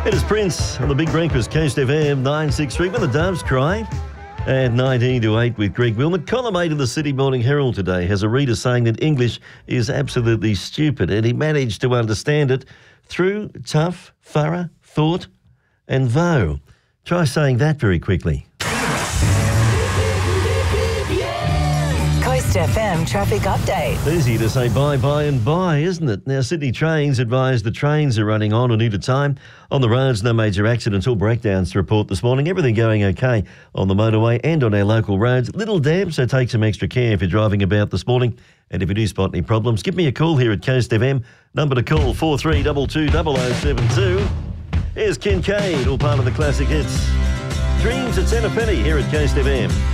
It is Prince on the Big Breakfast, Coast FM 963 when the doves cry. At 19 to 8 with Greg Wilmot. Column 8 of the City Morning Herald today has a reader saying that English is absolutely stupid, and he managed to understand it through tough, thorough, thought and though. Try saying that very quickly. Coast FM traffic update. Easy to say bye, bye and bye, isn't it? Now, Sydney Trains advise the trains are running on or near to time. On the roads, no major accidents or breakdowns to report this morning. Everything going okay on the motorway and on our local roads. Little damp, so take some extra care if you're driving about this morning. And if you do spot any problems, give me a call here at Coast FM. Number to call 43220072. Here's Kincaid, all part of the classic hits. Dreams at 10 a penny here at Coast FM.